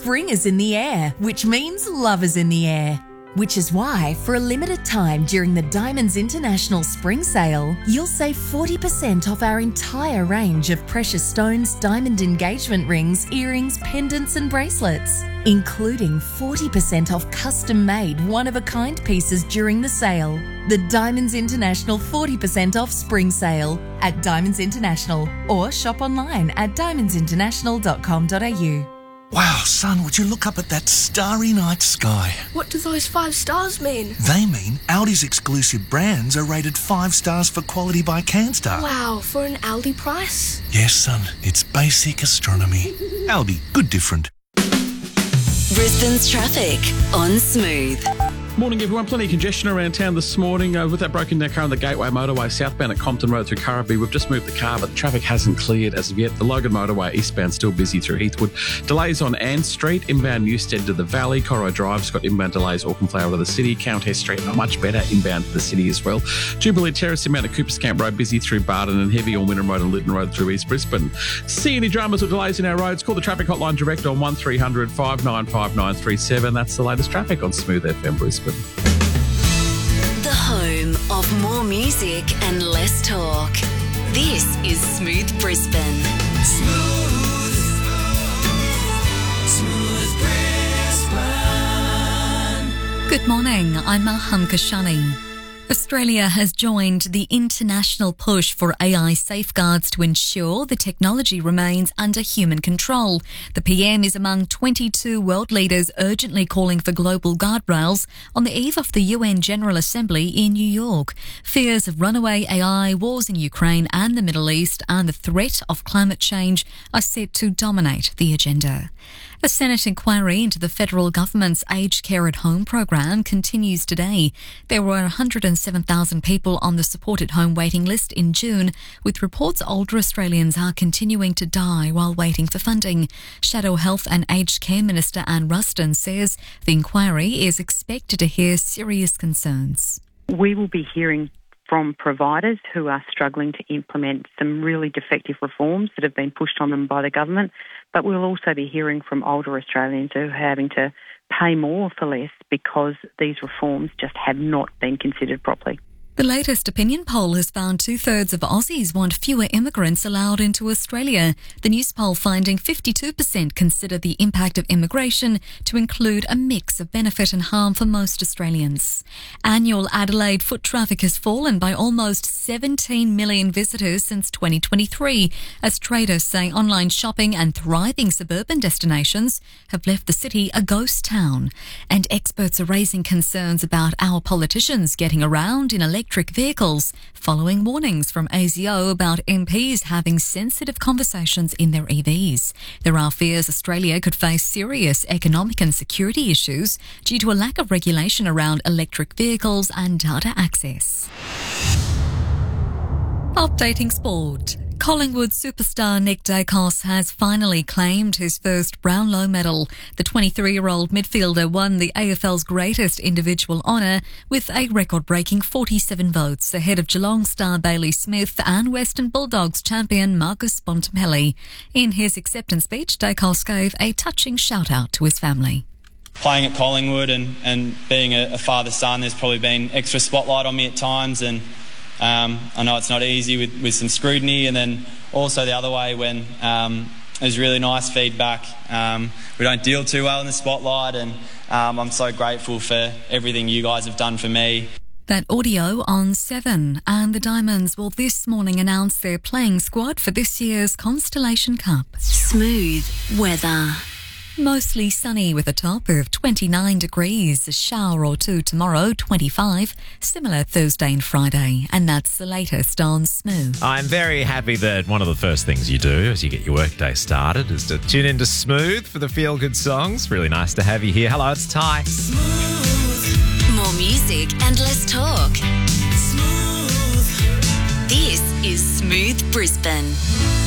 spring is in the air, which means love is in the air. Which is why, for a limited time during the Diamonds International Spring Sale, you'll save 40% off our entire range of precious stones, diamond engagement rings, earrings, pendants and bracelets, including 40% off custom-made, one-of-a-kind pieces during the sale. The Diamonds International 40% off Spring Sale at Diamonds International, or shop online at diamondsinternational.com.au. Wow, son, would you look up at that starry night sky? What do those 5 stars mean? They mean Aldi's exclusive brands are rated 5 stars for quality by CanStar. Wow, for an Aldi price? Yes, son, it's basic astronomy. Aldi, good different. Brisbane's traffic on Smooth. Morning, everyone. Plenty of congestion around town this morning. With that broken down car on the Gateway Motorway southbound at Compton Road through Currabee, we've just moved the car, but the traffic hasn't cleared as of yet. The Logan Motorway eastbound still busy through Heathwood. Delays on Ann Street, inbound Newstead to the Valley. Corro Drive's got inbound delays, Auckland Flower to the city. Countess Street, not much better, inbound to the city as well. Jubilee Terrace, inbound at Coopers Camp Road, busy through Barton, and heavy on Wynnum Road and Lytton Road through East Brisbane. See any dramas or delays in our roads? Call the traffic hotline direct on 1300 595 937. That's the latest traffic on Smooth FM Brisbane. The home of more music and less talk. This is Smooth Brisbane. Smooth Brisbane. Good morning, I'm Maham Kashani. Australia has joined the international push for AI safeguards to ensure the technology remains under human control. The PM is among 22 world leaders urgently calling for global guardrails on the eve of the UN General Assembly in New York. Fears of runaway AI, wars in Ukraine and the Middle East, and the threat of climate change are set to dominate the agenda. A Senate inquiry into the federal government's aged care at home program continues today. There were 107,000 people on the supported home waiting list in June, with reports older Australians are continuing to die while waiting for funding. Shadow Health and Aged Care Minister Anne Ruston says the inquiry is expected to hear serious concerns. We will be hearing from providers who are struggling to implement some really defective reforms that have been pushed on them by the government, but we'll also be hearing from older Australians who are having to pay more for less because these reforms just have not been considered properly. The latest opinion poll has found 2/3 of Aussies want fewer immigrants allowed into Australia. The news poll finding 52% consider the impact of immigration to include a mix of benefit and harm for most Australians. Annual Adelaide foot traffic has fallen by almost 17 million visitors since 2023, as traders say online shopping and thriving suburban destinations have left the city a ghost town. And experts are raising concerns about our politicians getting around in electric vehicles, following warnings from ASIO about MPs having sensitive conversations in their EVs. There are fears Australia could face serious economic and security issues due to a lack of regulation around electric vehicles and data access. Updating sport. Collingwood superstar Nick Daicos has finally claimed his first Brownlow medal. The 23-year-old midfielder won the AFL's greatest individual honour with a record-breaking 47 votes ahead of Geelong star Bailey Smith and Western Bulldogs champion Marcus Bontempelli. In his acceptance speech, Daicos gave a touching shout-out to his family. Playing at Collingwood and being a father-son, there's probably been extra spotlight on me at times, and I know it's not easy with some scrutiny, and then also the other way when there's really nice feedback. We don't deal too well in the spotlight, and I'm so grateful for everything you guys have done for me. That audio on 7, and the Diamonds will this morning announce their playing squad for this year's Constellation Cup. Smooth weather. Mostly sunny with a top of 29 degrees, a shower or two tomorrow, 25, similar Thursday and Friday. And that's the latest on Smooth. I'm very happy that one of the first things you do as you get your workday started is to tune into Smooth for the feel-good songs. Really nice to have you here. Hello, it's Ty. Smooth. More music and less talk. Smooth. This is Smooth Brisbane.